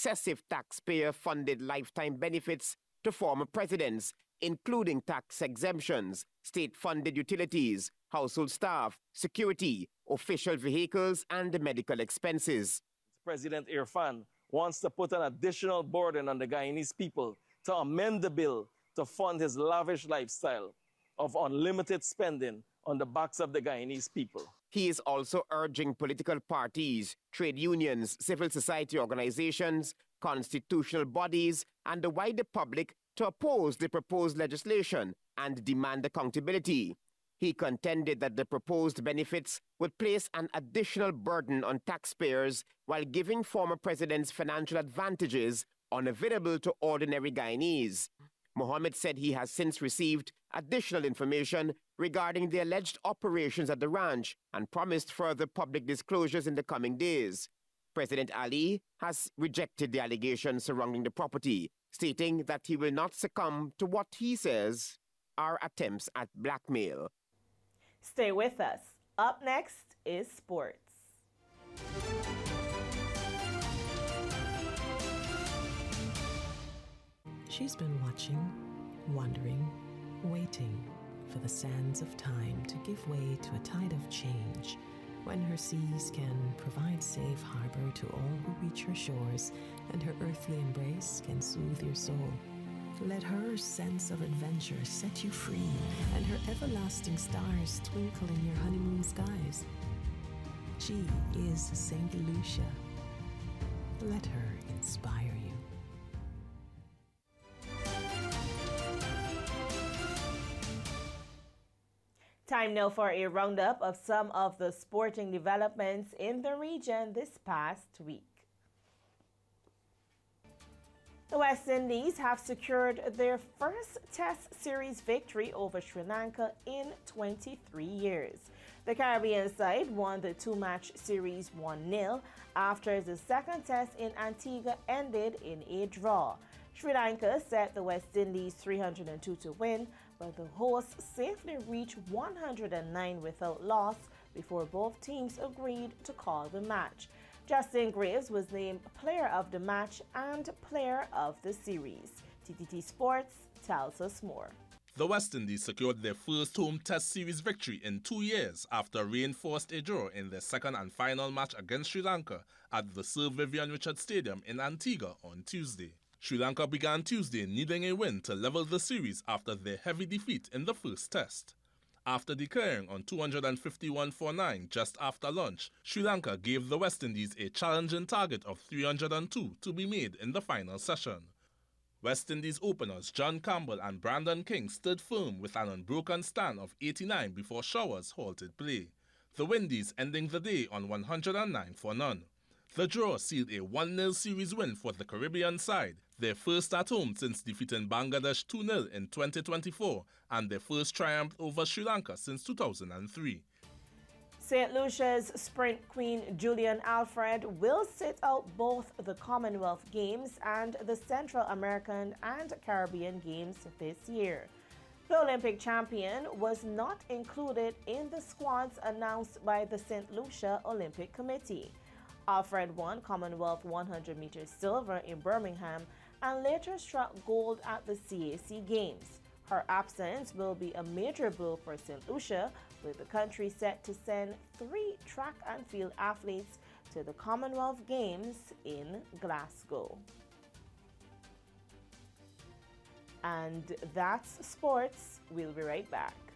excessive taxpayer-funded lifetime benefits to former presidents, including tax exemptions, state-funded utilities, household staff, security, official vehicles, and medical expenses. President Irfan wants to put an additional burden on the Guyanese people to amend the bill to fund his lavish lifestyle of unlimited spending on the backs of the Guyanese people. He is also urging political parties, trade unions, civil society organizations, constitutional bodies, and the wider public to oppose the proposed legislation and demand accountability. He contended that the proposed benefits would place an additional burden on taxpayers while giving former presidents financial advantages unavailable to ordinary Guyanese. Mohammed said he has since received additional information regarding the alleged operations at the ranch and promised further public disclosures in the coming days. President Ali has rejected the allegations surrounding the property, stating that he will not succumb to what he says are attempts at blackmail. Stay with us. Up next is sports. She's been watching, wondering, waiting for the sands of time to give way to a tide of change, when her seas can provide safe harbor to all who reach her shores, and her earthly embrace can soothe your soul. Let her sense of adventure set you free, and her everlasting stars twinkle in your honeymoon skies. She is St. Lucia. Let her inspire you. Time now for a roundup of some of the sporting developments in the region this past week. The West Indies have secured their first Test Series victory over Sri Lanka in 23 years. The Caribbean side won the two-match series 1-0 after the second test in Antigua ended in a draw. Sri Lanka set the West Indies 302 to win, but the hosts safely reached 109 without loss before both teams agreed to call the match. Justin Graves was named Player of the Match and Player of the Series. TTT Sports tells us more. The West Indies secured their first home Test Series victory in 2 years after reinforced a draw in their second and final match against Sri Lanka at the Sir Vivian Richards Stadium in Antigua on Tuesday. Sri Lanka began Tuesday needing a win to level the series after their heavy defeat in the first test. After declaring on 251 for 9 just after lunch, Sri Lanka gave the West Indies a challenging target of 302 to be made in the final session. West Indies openers John Campbell and Brandon King stood firm with an unbroken stand of 89 before Showers halted play, the Windies ending the day on 109 for none. The draw sealed a 1-0 series win for the Caribbean side, their first at home since defeating Bangladesh 2-0 in 2024 and their first triumph over Sri Lanka since 2003. St. Lucia's sprint queen Julian Alfred will sit out both the Commonwealth Games and the Central American and Caribbean Games this year. The Olympic champion was not included in the squads announced by the St. Lucia Olympic Committee. Alfred won Commonwealth 100 meters silver in Birmingham and later struck gold at the CAC Games. Her absence will be a major blow for St. Lucia, with the country set to send 3 track and field athletes to the Commonwealth Games in Glasgow. And that's sports. We'll be right back.